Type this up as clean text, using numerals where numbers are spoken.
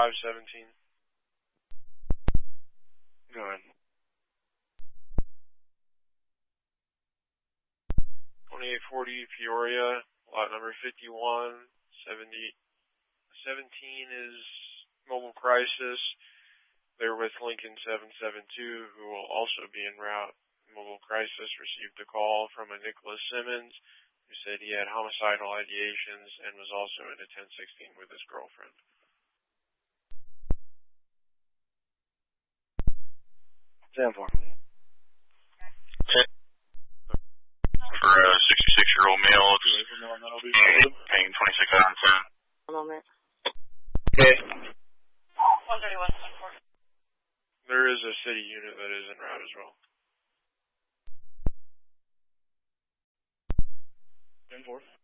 517. Go ahead. 2840 Peoria, lot number 51, 17 is Mobile Crisis. They're with Lincoln 772, who will also be en route. Mobile Crisis received a call from a Nicholas Simmons, who said he had homicidal ideations and was also in a 1016 with his girlfriend. Stand for. For a 66-year-old male, paying 26 out of 10. A moment. Okay. 131. There is a city unit that is en route as well. 10-4.